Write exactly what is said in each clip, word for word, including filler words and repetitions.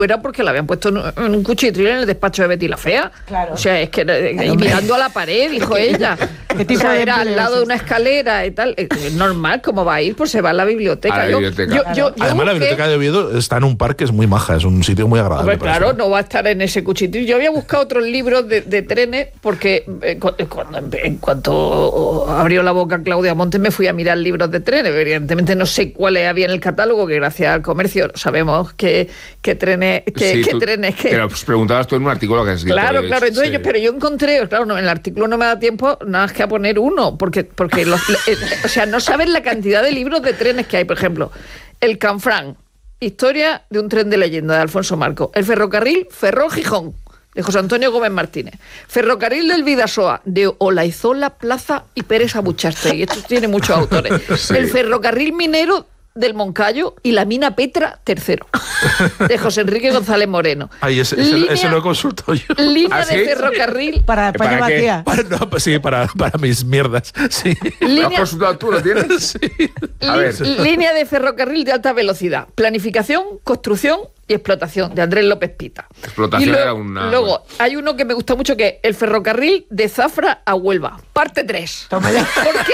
era porque la habían puesto en un cuchitril en el despacho de Betty la Fea. Claro. O sea, es que claro, y mirando a la pared, dijo ella. ¿Qué tipo o sea, de era al lado de una escalera y tal. Es normal, ¿cómo va a ir? Pues se va a la biblioteca. A la biblioteca. Yo, yo, yo, yo Además, busqué... la biblioteca de Oviedo está en un parque, es muy maja, es un sitio muy agradable. Hombre, claro, no va a estar en ese cuchitril. Yo había buscado otros libros de, de trenes porque eh, cuando, en cuanto abrió la boca Claudia Montes me fui a mirar libros de trenes. Evidentemente no sé cuáles había en el catálogo, que gracias al comercio sabemos que, que trenes que, sí, que tú, trenes que... Pero pues, preguntabas tú en un artículo que has escrito. Claro, claro, entonces sí. yo, pero yo encontré, claro, no, en el artículo no me da tiempo nada más que a poner uno, porque, porque los, eh, o sea, no sabes la cantidad de libros de trenes que hay. Por ejemplo, el Canfranc, historia de un tren de leyenda de Alfonso Marco. El ferrocarril Ferrol-Gijón, de José Antonio Gómez Martínez. Ferrocarril del Vidasoa, de Olaizola, Plaza y Pérez Abuchaste. Y esto tiene muchos autores. Sí. El ferrocarril minero del Moncayo y la mina Petra tercero, de José Enrique González Moreno. Ay, ese, ese, línea, ese lo he consultado yo. Línea ¿Ah, sí? de ferrocarril para España ¿Para vacía. Para, no, pues sí, para, para mis mierdas. Sí. Línea... ¿Lo has consultado tú? ¿Lo tienes? Sí. A ver. Línea de ferrocarril de alta velocidad. Planificación, construcción y explotación, de Andrés López Pita. Explotación y lo, era una... Luego, hay uno que me gusta mucho, que es el ferrocarril de Zafra a Huelva, parte tres. Toma ya. ¿Por qué?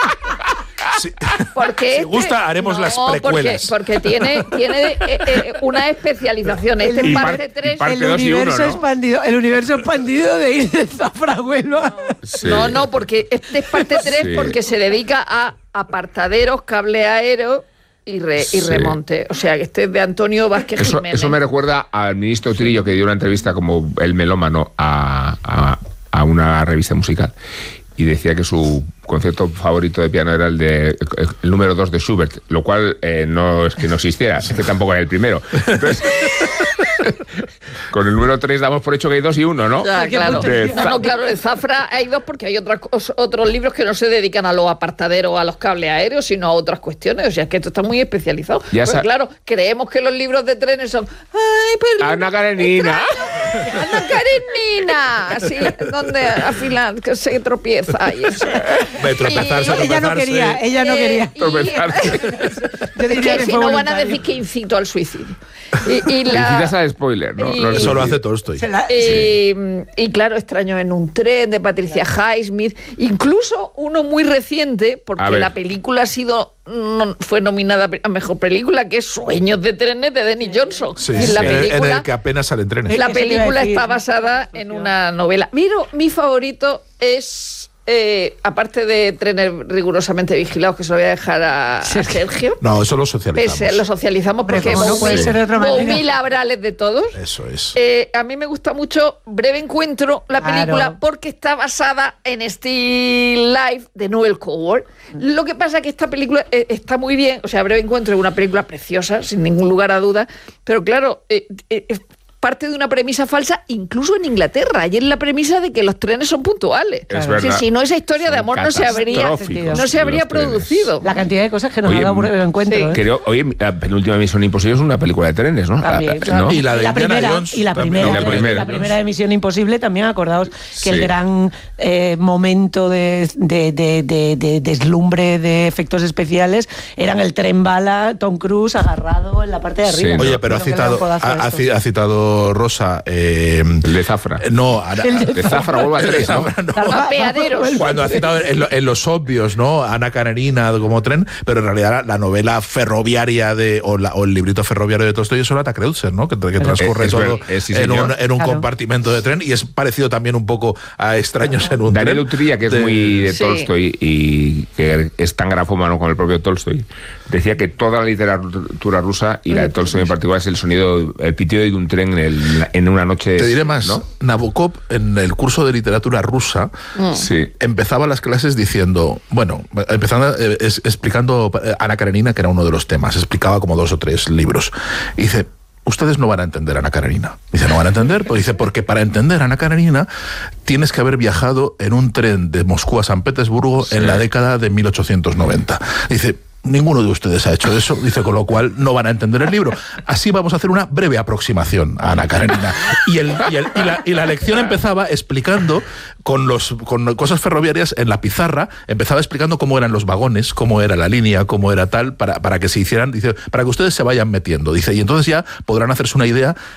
Sí. Porque si este, gusta, haremos no, las precuelas. Porque, porque tiene, tiene eh, eh, una especialización. Este es parte tres. Parte el dos y universo uno, ¿no? expandido, el universo expandido de ir de Zafra a Huelva. Sí. No, no, porque este es parte tres Sí. porque se dedica a apartaderos, cable aéreo y, re, y Sí. remonte. O sea, que este es de Antonio Vázquez Eso, Jiménez. eso me recuerda al ministro Trillo, que dio una entrevista como el melómano a, a, a una revista musical. Y decía que su concierto favorito de piano era el de el número dos de Schubert, lo cual eh, no es que no existiera, es que tampoco era el primero. Entonces, con el número tres damos por hecho que hay dos y uno, ¿no? Ya, claro. De No, no, claro, de Zafra hay dos porque hay otras, otros libros que no se dedican a los apartaderos, a los cables aéreos, sino a otras cuestiones. O sea, es que esto está muy especializado. Ya pues sa- claro, creemos que los libros de trenes son... ¡Ay, pero Ana Karenina. Ana Karenina! Así, donde al final que se tropieza y eso. De tropezarse, Y- Ella no tropezarse. quería, ella no Eh, quería. y- Tropezarse. Yo Es diría que que si fue no van a voluntario. decir que incito al suicidio. Y, y la... Necesitas al spoiler, ¿no? y- No, Eso lo hace Tolstoy. Se la- Y, y claro, Extraño en un tren, de Patricia Highsmith, incluso uno muy reciente, porque A ver. la película ha sido no, fue nominada a mejor película, que es Sueños de trenes de Denis Johnson. Sí, Y sí, la en, el, película, en el que apenas salen trenes. la Eso te iba a película decir. está basada en una novela. Mira, mi favorito es... Eh, aparte de trenes rigurosamente vigilados, que se lo voy a dejar a, a Sergio. No, eso lo socializamos. Pese, lo socializamos porque ¿cómo no puede Boumil- ser de otra manera? Boumil Labrales de todos. Eso es. Eh, a mí me gusta mucho Breve Encuentro, la Claro. película, porque está basada en Still Life de Noel Coward. Lo que pasa es que esta película eh, está muy bien, o sea, Breve Encuentro es una película preciosa, sin ningún lugar a duda, pero claro, eh, eh, es parte de una premisa falsa, incluso en Inglaterra, y es la premisa de que los trenes son puntuales. Es Que verdad. si no, esa historia Son de amor no se habría, catastróficos no se habría los trenes. producido. La cantidad de cosas que nos Oye, ha dado Breve Encuentro. sí. ¿eh? Creo, oye, la penúltima Misión Imposible es una película de trenes, ¿no? También, Ah, claro. ¿no? Y la de la Indiana primera, Jones y la también. primera, Y la primera, la ¿no? primera de Misión Imposible también, acordaos que el Sí. gran eh, momento de, de, de, de, de deslumbre de efectos especiales eran el tren bala, Tom Cruise agarrado en la parte de arriba. Sí. Oye, pero ha Creo que le da un citado, codazo a ha, ha esto. ci- ha citado Rosa. Eh, El de Zafra. no, Ana- De Zafra vuelve a el de tres, ¿no? Zafra, no. Mapeaderos. Cuando ha citado en, lo- en los obvios, ¿no? Ana Karenina como tren, pero en realidad la, la novela ferroviaria de o, la- o el librito ferroviario de Tolstoy es Olata Kreutzer, ¿no? Que, que transcurre es todo ver- es, sí, en un, señor. en un Claro. compartimento de tren y es parecido también un poco a Extraños en un Daniel tren. Utrilla, que es de- muy de Sí. Tolstoy y que es tan grafómano como el propio Tolstoy, decía que toda la literatura rusa y la de Tolstoy en particular es el sonido, el pitido de un tren en, el- en una noche. Te diré más, ¿no? Nabokov en el curso de literatura rusa Sí. empezaba las clases diciendo, bueno, empezando eh, es- explicando eh, Ana Karenina, que era uno de los temas, explicaba como dos o tres libros. Y dice, ustedes no van a entender a Ana Karenina. Dice, no van a entender, pues dice, porque para entender a Ana Karenina tienes que haber viajado en un tren de Moscú a San Petersburgo Sí. en la década de mil ochocientos noventa. Dice, Ninguno de ustedes ha hecho eso, dice, con lo cual no van a entender el libro. Así vamos a hacer una breve aproximación a Ana Karenina. Y, el, y, el, y, la, y la lección empezaba explicando con, los, con cosas ferroviarias en la pizarra, empezaba explicando cómo eran los vagones, cómo era la línea, cómo era tal, para, para que se hicieran, dice, para que ustedes se vayan metiendo. Dice, y entonces ya podrán hacerse una idea